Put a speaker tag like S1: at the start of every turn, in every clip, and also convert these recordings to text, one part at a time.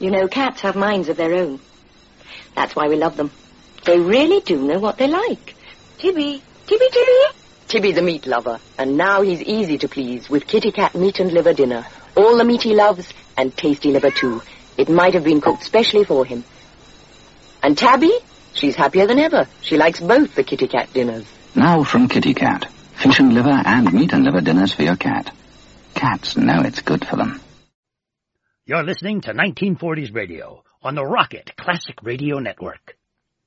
S1: You know, cats have minds of their own. That's why we love them. They really do know what they like. Tibby. Tibby, Tibby. Tibby the meat lover, and now he's easy to please with Kitty Cat meat and liver dinner. All the meat he loves, and tasty liver too. It might have been cooked specially for him. And Tabby? She's happier than ever. She likes both the Kitty Cat dinners.
S2: Now from Kitty Cat. Fish and liver and meat and liver dinners for your cat. Cats know it's good for them.
S3: You're listening to 1940s Radio on the Rocket Classic Radio Network.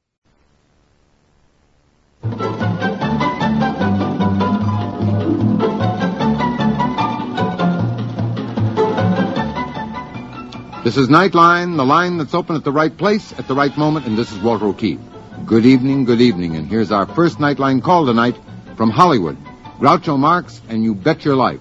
S4: This is Nightline, the line that's open at the right place at the right moment, and this is Walter O'Keefe. Good evening, and here's our first Nightline call tonight from Hollywood. Groucho Marx and You Bet Your Life.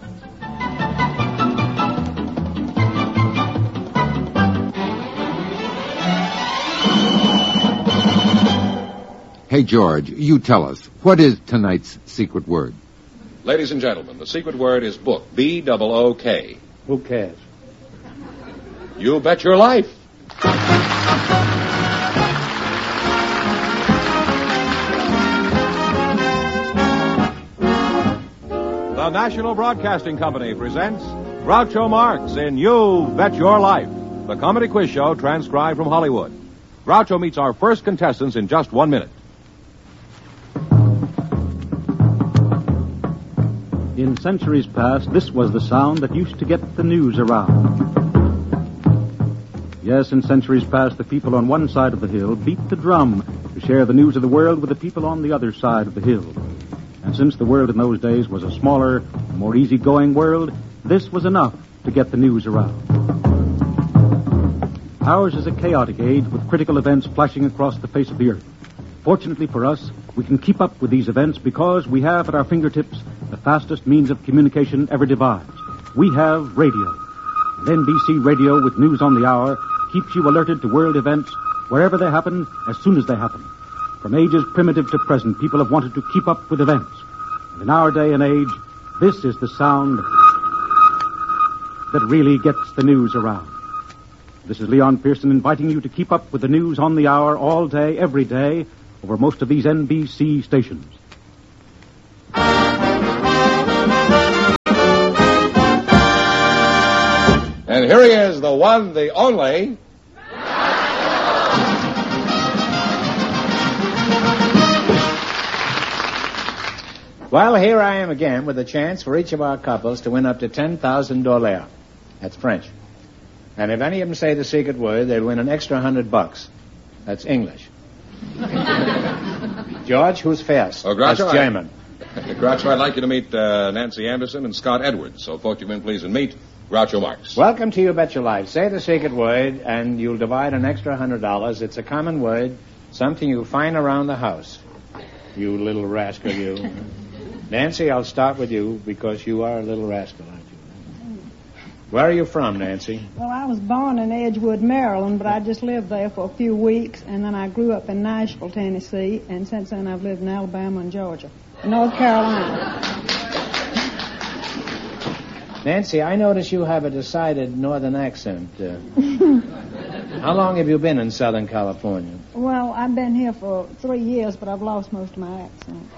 S4: Hey, George, you tell us, what is tonight's secret word?
S5: Ladies and gentlemen, the secret word is book. B-O-O-K.
S6: Who cares?
S5: You bet your life. The National Broadcasting Company presents Groucho Marx in You Bet Your Life, the comedy quiz show transcribed from Hollywood. Groucho meets our first contestants in just 1 minute.
S6: In centuries past, this was the sound that used to get the news around. Yes, in centuries past, the people on one side of the hill beat the drum to share the news of the world with the people on the other side of the hill. And since the world in those days was a smaller, more easygoing world, this was enough to get the news around. Ours is a chaotic age with critical events flashing across the face of the earth. Fortunately for us, we can keep up with these events because we have at our fingertips the fastest means of communication ever devised. We have radio. And NBC Radio, with news on the hour, keeps you alerted to world events wherever they happen, as soon as they happen. From ages primitive to present, people have wanted to keep up with events. And in our day and age, this is the sound that really gets the news around. This is Leon Pearson inviting you to keep up with the news on the hour all day, every day, over most of these NBC stations.
S5: And here he is, the one, the only...
S7: Well, here I am again with a chance for each of our couples to win up to $10,000. That's French. And if any of them say the secret word, they'll win an extra $100. That's English. George, who's first?
S5: Oh, Groucho,
S7: that's German.
S5: Groucho, I'd like you to meet Nancy Anderson and Scott Edwards. So, folks, you in, please, and meet Groucho Marx.
S7: Welcome to You Bet Your Life. Say the secret word, and you'll divide an extra $100. It's a common word, something you find around the house. You little rascal, you. Nancy, I'll start with you because you are a little rascal, aren't you? Where are you from, Nancy?
S8: Well, I was born in Edgewood, Maryland, but I just lived there for a few weeks, and then I grew up in Nashville, Tennessee, and since then I've lived in Alabama and Georgia, and North Carolina.
S7: Nancy, I notice you have a decided northern accent. How long have you been in Southern California?
S8: Well, I've been here for 3 years, but I've lost most of my accent.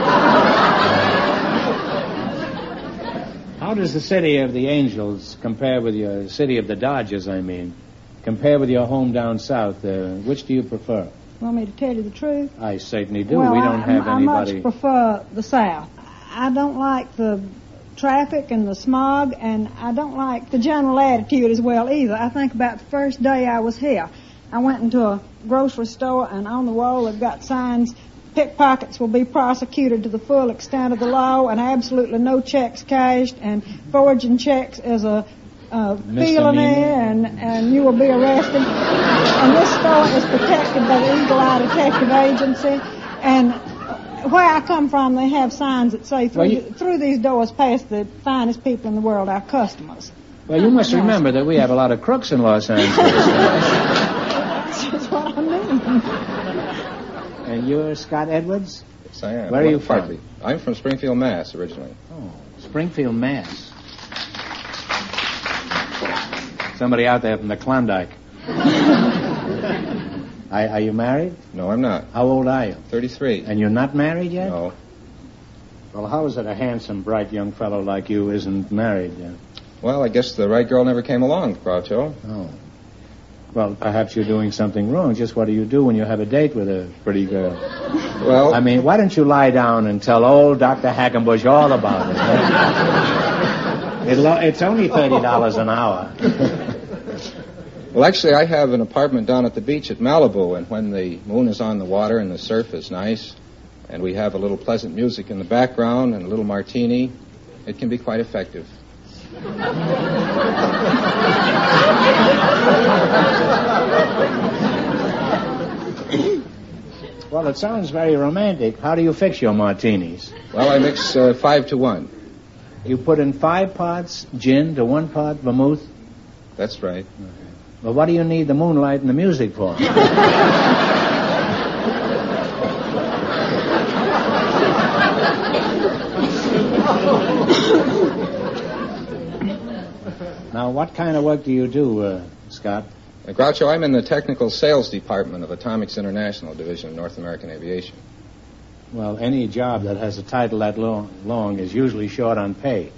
S7: How does the city of the Angels compare with your city of the Dodgers, compare with your home down south? Which do you prefer?
S8: Want me to tell you the truth?
S7: I certainly do.
S8: Well,
S7: we don't have anybody...
S8: I much prefer the south. I don't like the traffic and the smog, and I don't like the general attitude as well either. I think about the first day I was here, I went into a grocery store, and on the wall they've got signs, pickpockets will be prosecuted to the full extent of the law, and absolutely no checks cashed, and forging checks is a felony, and you will be arrested. And this store is protected by the Eagle Eye Detective Agency, and where I come from, they have signs that say, through these doors pass the finest people in the world, our customers.
S7: Well, you must remember that we have a lot of crooks in Los Angeles.
S8: That's just what I mean.
S7: And you're Scott Edwards?
S5: Yes, I am.
S7: Where are you from?
S5: Partly. I'm from Springfield, Mass, originally.
S7: Oh, Springfield, Mass. Somebody out there from the Klondike. Are you married?
S9: No, I'm not.
S7: How old are you?
S9: 33.
S7: And you're not married yet?
S9: No.
S7: Well, how is it a handsome, bright young fellow like you isn't married yet?
S9: Well, I guess the right girl never came along, Groucho.
S7: Oh. Well, perhaps you're doing something wrong. Just what do you do when you have a date with a pretty girl?
S9: Well...
S7: I mean, why don't you lie down and tell old Dr. Hackenbush all about it? It's only $30 an hour.
S9: Well, actually, I have an apartment down at the beach at Malibu, and when the moon is on the water and the surf is nice, and we have a little pleasant music in the background and a little martini, it can be quite effective.
S7: Well, it sounds very romantic. How do you fix your martinis?
S9: Well, I mix 5 to 1.
S7: You put in 5 parts gin to 1 part vermouth?
S9: That's right.
S7: Okay. Well, what do you need the moonlight and the music for? Now, what kind of work do you do, Scott?
S9: Groucho, I'm in the technical sales department of Atomics International Division of North American Aviation.
S7: Well, any job that has a title that long is usually short on pay.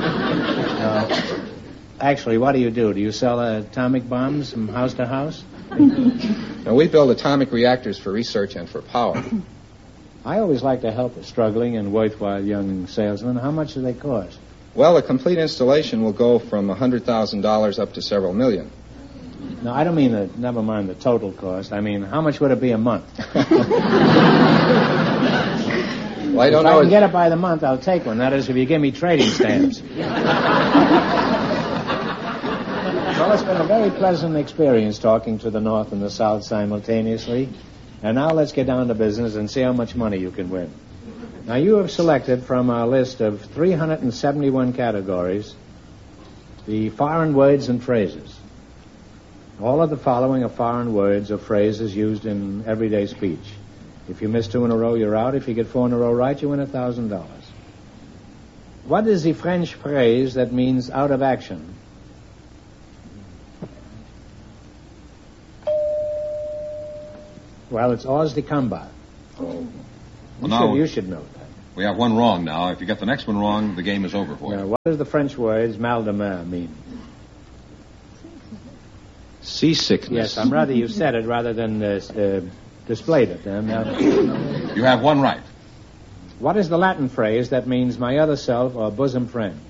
S7: Actually, what do you do? Do you sell atomic bombs from house to house?
S9: Now, we build atomic reactors for research and for power.
S7: I always like to help a struggling and worthwhile young salesman. How much do they cost?
S9: Well, a complete installation will go from $100,000 up to several million.
S7: No, I don't mean never mind the total cost. I mean, how much would it be a month?
S9: Well, I don't know.
S7: If I can get it by the month, I'll take one. That is, if you give me trading stamps. Well, it's been a very pleasant experience talking to the North and the South simultaneously. And now let's get down to business and see how much money you can win. Now, you have selected from our list of 371 categories the foreign words and phrases. All of the following are foreign words or phrases used in everyday speech. If you miss 2 in a row, you're out. If you get 4 in a row right, you win $1,000. What is the French phrase that means out of action? Well, it's hors de combat.
S5: Oh. Well,
S7: you should know that.
S5: We have one wrong now. If you get the next one wrong, the game is over for you.
S7: What does the French words mal de mer mean?
S9: Seasickness.
S7: Yes, I'm rather you said it rather than displayed it.
S5: You have one right.
S7: What is the Latin phrase that means my other self or bosom friend?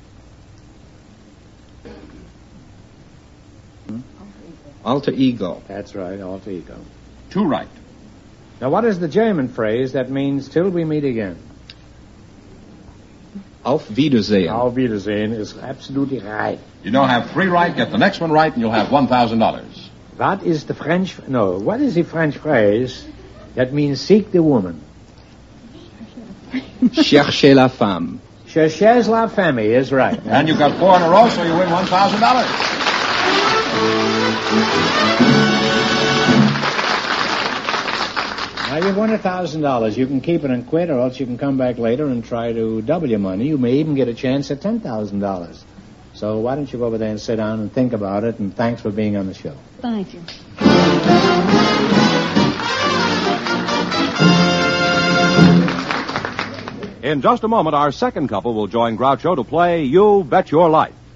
S9: Alter ego.
S7: That's right, alter ego.
S5: 2 right.
S7: Now, what is the German phrase that means till we meet again?
S9: Auf Wiedersehen.
S7: Auf Wiedersehen is absolutely right.
S5: You now have 3 right, get the next one right, and you'll have $1,000.
S7: What is the French phrase that means seek the woman?
S9: Cherchez la femme.
S7: Cherchez la femme is right.
S5: And you got 4 in a row, so you win $1,000.
S7: Now, you've won $1,000. You can keep it and quit, or else you can come back later and try to double your money. You may even get a chance at $10,000. So why don't you go over there and sit down and think about it, and thanks for being on the show.
S8: Thank you.
S5: In just a moment, our second couple will join Groucho to play You Bet Your Life.